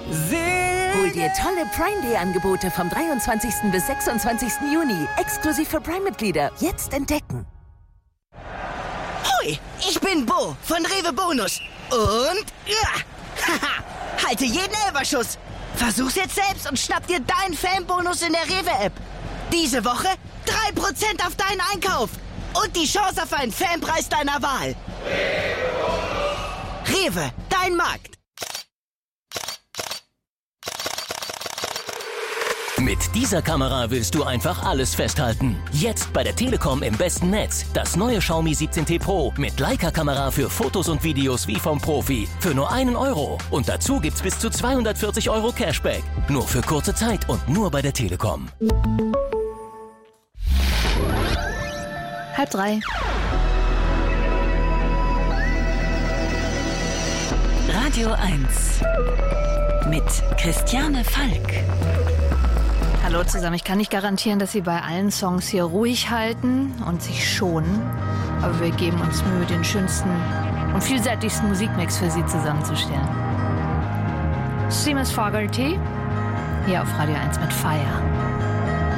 Hol dir tolle Prime Day Angebote vom 23. bis 26. Juni. Exklusiv für Prime-Mitglieder. Jetzt entdecken. Hui, ich bin Bo von Rewe Bonus. Und halte jeden Elberschuss. Versuch's jetzt selbst und schnapp dir deinen Fanbonus in der Rewe-App. Diese Woche 3% auf deinen Einkauf. Und die Chance auf einen Fanpreis deiner Wahl. Rewe, dein Markt. Mit dieser Kamera willst du einfach alles festhalten. Jetzt bei der Telekom im besten Netz. Das neue Xiaomi 17T Pro mit Leica-Kamera für Fotos und Videos wie vom Profi. Für nur 1 Euro. Und dazu gibt's bis zu 240 Euro Cashback. Nur für kurze Zeit und nur bei der Telekom. 2:30. Radio 1 mit Christiane Falk. Hallo zusammen, ich kann nicht garantieren, dass Sie bei allen Songs hier ruhig halten und sich schonen. Aber wir geben uns Mühe, den schönsten und vielseitigsten Musikmix für Sie zusammenzustellen. Seamus Fogerty, hier auf Radio 1 mit Fire.